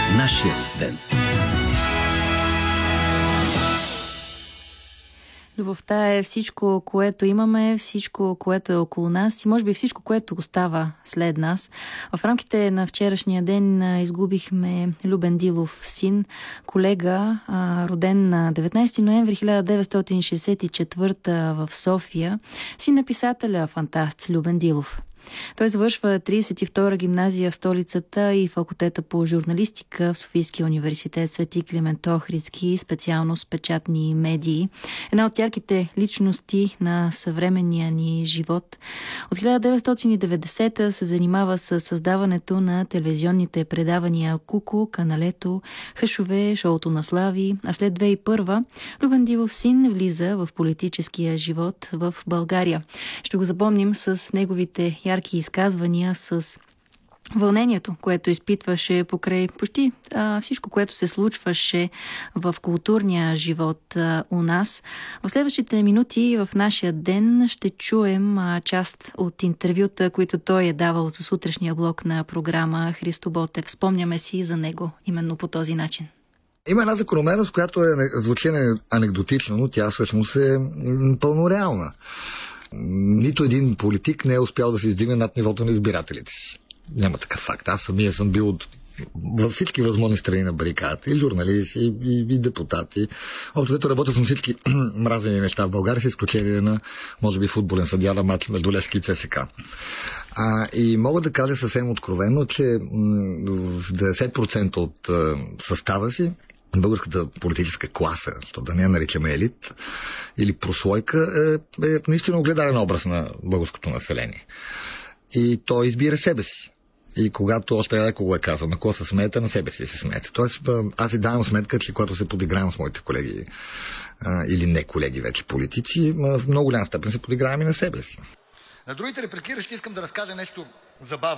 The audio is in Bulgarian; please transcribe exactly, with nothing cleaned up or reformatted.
Нашият ден. Любовта е всичко, което имаме, всичко, което е около нас и може би всичко, което остава след нас. В рамките на вчерашния ден изгубихме Любен Дилов син, колега, роден на деветнайсети ноември хиляда деветстотин шейсет и четвърта в София, син на писателя фантаст Любен Дилов. Той завършва трийсет и втора гимназия в столицата и факултета по журналистика в Софийския университет Свети Климент Охридски, специалност печатни медии. Една от ярките личности на съвременния ни живот. От хиляда деветстотин и деветдесета се занимава с създаването на телевизионните предавания Куко, Каналето, Хъшове, Шоуто на Слави, а след две хиляди и първа Любен Дилов син влиза в политическия живот в България. Ще го запомним с неговите ярки изказвания, с вълнението, което изпитваше покрай почти а, всичко, което се случваше в културния живот а, у нас. В следващите минути в нашия ден ще чуем а, част от интервюта, които той е давал за сутрешния блок на програма Христо Ботев. Спомняме си за него именно по този начин. Има една закономерност, която е, звучи анекдотично, но тя всъщност е пълно реална. Нито един политик не е успял да се издигне над нивото на избирателите си. Няма такъв факт. Аз самия съм бил от във всички възможни страни на барикадата. И журналисти, и, и, и депутати. Общо работя съм всички мразени неща в България, с изключение на, може би, футболен съдия на матч между Левски и ЦСКА. А, и мога да кажа съвсем откровено, че в деветдесет процента от а, състава си българската политическа класа, то да не я наричаме елит или прослойка, е, е наистина огледален образ на българското население. И той избира себе си. И когато още леко го е казал, на кого се смеете, на себе си се смеете. Тоест, аз си давам сметка, че когато се подигравам с моите колеги а, или не колеги вече политици, в много голяма степен се подигравам и на себе си. На другите репликиращи искам да разкажа нещо забавно.